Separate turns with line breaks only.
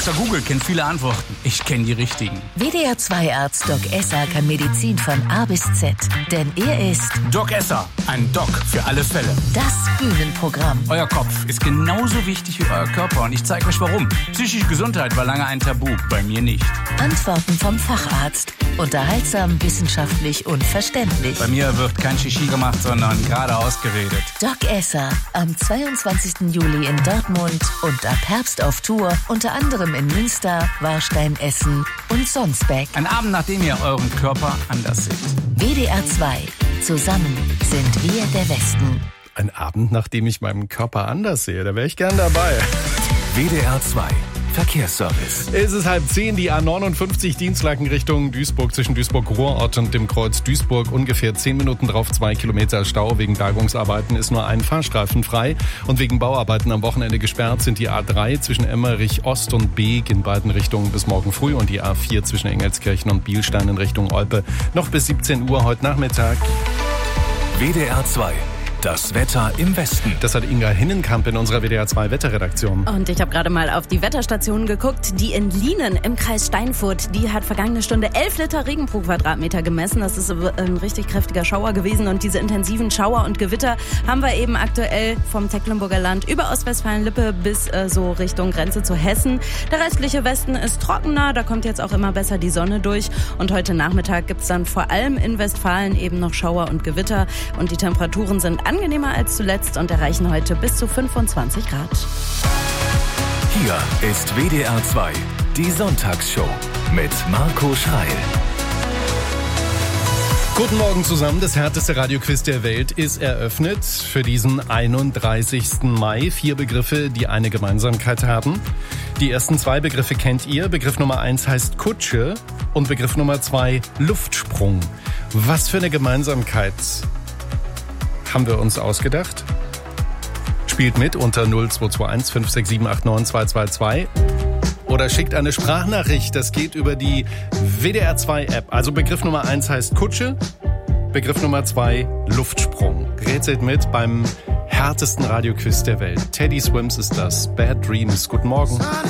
Dr. Google kennt viele Antworten. Ich kenne die richtigen.
WDR 2 Arzt Doc Esser kann Medizin von A bis Z. Denn er ist
Doc Esser, ein Doc für alle Fälle.
das Bühnenprogramm.
Euer Kopf ist genauso wichtig wie euer Körper und ich zeige euch warum. Psychische Gesundheit war lange ein Tabu, bei mir nicht.
Antworten vom Facharzt. Unterhaltsam, wissenschaftlich und verständlich.
Bei mir wird kein Shishi gemacht, sondern geradeaus geredet.
Doc Esser am 22. Juli in Dortmund und ab Herbst auf Tour, unter anderem in Münster, Warstein, Essen und Sonsbeck.
Ein Abend, nachdem ihr euren Körper anders seht.
WDR 2. Zusammen sind wir der Westen.
Ein Abend, nachdem ich meinen Körper anders sehe, da wäre ich gern dabei.
WDR 2 Verkehrsservice.
Es ist 9:30, die A59 Dienstlaken Richtung Duisburg, zwischen Duisburg-Ruhrort und dem Kreuz Duisburg. Ungefähr 10 Minuten drauf, 2 Kilometer Stau. Wegen Bergungsarbeiten ist nur ein Fahrstreifen frei. Und wegen Bauarbeiten am Wochenende gesperrt sind die A3 zwischen Emmerich Ost und Beek in beiden Richtungen bis morgen früh und die A4 zwischen Engelskirchen und Bielstein in Richtung Olpe noch bis 17 Uhr heute Nachmittag.
WDR 2 Das Wetter im Westen.
Das hat Inga Hinnenkamp in unserer WDR 2 Wetterredaktion.
Und ich habe gerade mal auf die Wetterstation geguckt. Die in Lienen im Kreis Steinfurt, die hat vergangene Stunde 11 Liter Regen pro Quadratmeter gemessen. Das ist ein richtig kräftiger Schauer gewesen. Und diese intensiven Schauer und Gewitter haben wir eben aktuell vom Tecklenburger Land über Ostwestfalen-Lippe bis so Richtung Grenze zu Hessen. Der restliche Westen ist trockener. Da kommt jetzt auch immer besser die Sonne durch. Und heute Nachmittag gibt's dann vor allem in Westfalen eben noch Schauer und Gewitter. Und die Temperaturen sind angenehmer als zuletzt und erreichen heute bis zu 25 Grad.
Hier ist WDR 2 die Sonntagsshow mit Marco Schreil.
Guten Morgen zusammen, das härteste Radioquiz der Welt ist eröffnet für diesen 31. Mai. 4 Begriffe, die eine Gemeinsamkeit haben. Die ersten 2 Begriffe kennt ihr. Begriff Nummer 1 heißt Kutsche und Begriff Nummer 2 Luftsprung. Was für eine Gemeinsamkeit haben wir uns ausgedacht? Spielt mit unter 0221 567 89 222 oder schickt eine Sprachnachricht. Das geht über die WDR 2 App. Also Begriff Nummer 1 heißt Kutsche, Begriff Nummer 2 Luftsprung. Rätselt mit beim härtesten Radioquiz der Welt. Teddy Swims ist das. Bad Dreams. Guten Morgen.